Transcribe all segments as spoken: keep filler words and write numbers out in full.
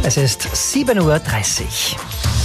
Es ist sieben Uhr dreißig.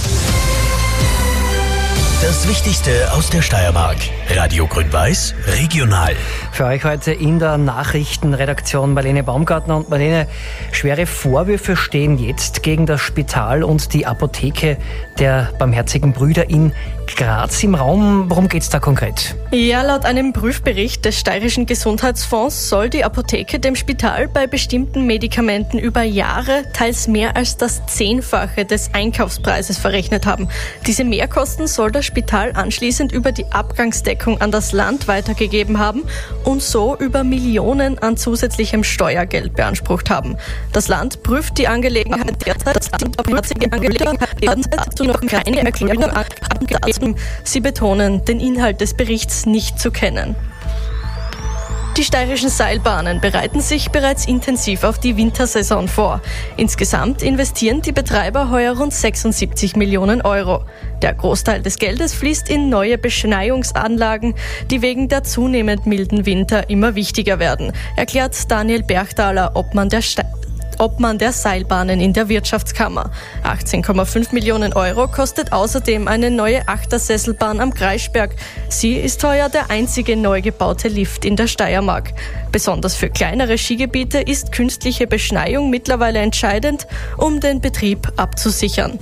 Das Wichtigste aus der Steiermark. Radio Grün-Weiß, regional. Für euch heute in der Nachrichtenredaktion Marlene Baumgartner. Und Marlene, schwere Vorwürfe stehen jetzt gegen das Spital und die Apotheke der Barmherzigen Brüder in Graz im Raum. Worum geht's da konkret? Ja, laut einem Prüfbericht des Steirischen Gesundheitsfonds soll die Apotheke dem Spital bei bestimmten Medikamenten über Jahre teils mehr als das Zehnfache des Einkaufspreises verrechnet haben. Diese Mehrkosten soll das Spital anschließend über die Abgangsdeckung an das Land weitergegeben haben und so über Millionen an zusätzlichem Steuergeld beansprucht haben. Das Land prüft die Angelegenheit derzeit. Das Land prüft die Angelegenheit derzeit dazu noch keine Erklärung abgegeben. Sie betonen, den Inhalt des Berichts nicht zu kennen. Die steirischen Seilbahnen bereiten sich bereits intensiv auf die Wintersaison vor. Insgesamt investieren die Betreiber heuer rund sechsundsiebzig Millionen Euro. Der Großteil des Geldes fließt in neue Beschneiungsanlagen, die wegen der zunehmend milden Winter immer wichtiger werden, erklärt Daniel Berchtaler, Obmann der Ste- Obmann der Seilbahnen in der Wirtschaftskammer. achtzehn Komma fünf Millionen Euro kostet außerdem eine neue Achtersesselbahn am Kreisberg. Sie ist heuer der einzige neu gebaute Lift in der Steiermark. Besonders für kleinere Skigebiete ist künstliche Beschneiung mittlerweile entscheidend, um den Betrieb abzusichern.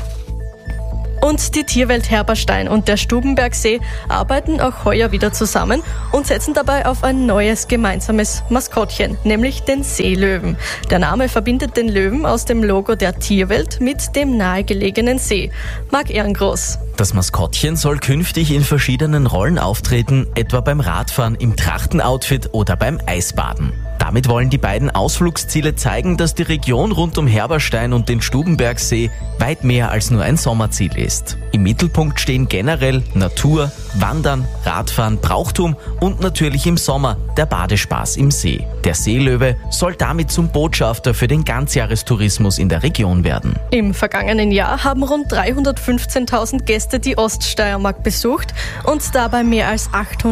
Und die Tierwelt Herberstein und der Stubenbergsee arbeiten auch heuer wieder zusammen und setzen dabei auf ein neues gemeinsames Maskottchen, nämlich den Seelöwen. Der Name verbindet den Löwen aus dem Logo der Tierwelt mit dem nahegelegenen See. Marc Ehrengroß. Das Maskottchen soll künftig in verschiedenen Rollen auftreten, etwa beim Radfahren im Trachtenoutfit oder beim Eisbaden. Damit wollen die beiden Ausflugsziele zeigen, dass die Region rund um Herberstein und den Stubenbergsee weit mehr als nur ein Sommerziel ist. Im Mittelpunkt stehen generell Natur, Wandern, Radfahren, Brauchtum und natürlich im Sommer der Badespaß im See. Der Seelöwe soll damit zum Botschafter für den Ganzjahrestourismus in der Region werden. Im vergangenen Jahr haben rund dreihundertfünfzehntausend Gäste die Oststeiermark besucht und dabei mehr als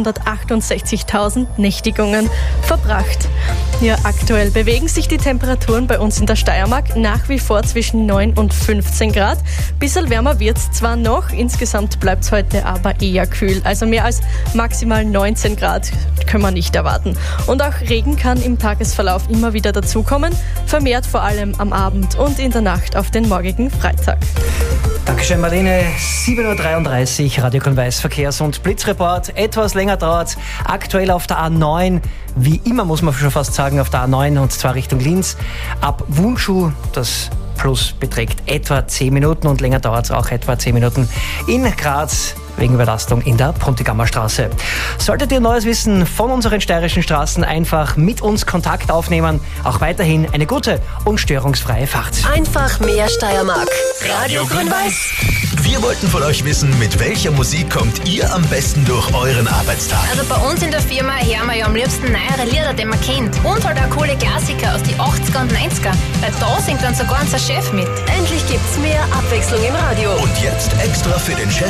achthundertachtundsechzigtausend Nächtigungen verbracht. Ja, aktuell bewegen sich die Temperaturen bei uns in der Steiermark nach wie vor zwischen neun und fünfzehn Grad. Bisschen wärmer wird's zwar noch, insgesamt bleibt's heute aber eher kühl. Also mehr als maximal neunzehn Grad können wir nicht erwarten. Und auch Regen kann im Tagesverlauf immer wieder dazukommen, vermehrt vor allem am Abend und in der Nacht auf den morgigen Freitag. Dankeschön, Marlene. sieben Uhr dreiunddreißig, Radio Grün-Weiß Verkehrs- und Blitzreport. Etwas länger dauert aktuell auf der A neun. Wie immer muss man schon fast sagen, auf der A neun und zwar Richtung Linz. Ab Wunschuh, das Plus beträgt etwa zehn Minuten und länger dauert es auch etwa zehn Minuten in Graz wegen Überlastung in der Pontigammer Straße. Solltet ihr Neues wissen von unseren steirischen Straßen, einfach mit uns Kontakt aufnehmen. Auch weiterhin eine gute und störungsfreie Fahrt. Einfach mehr Steiermark. Radio Grün-Weiß. Wir wollten von euch wissen, mit welcher Musik kommt ihr am besten durch euren Arbeitstag? Also bei uns in der Firma hören wir ja am liebsten neuere Lieder, die man kennt. Und halt auch coole Klassiker aus den achtziger und neunziger. Weil da singt dann sogar unser Chef mit. Endlich gibt's mehr Abwechslung im Radio. Und jetzt extra für den Chef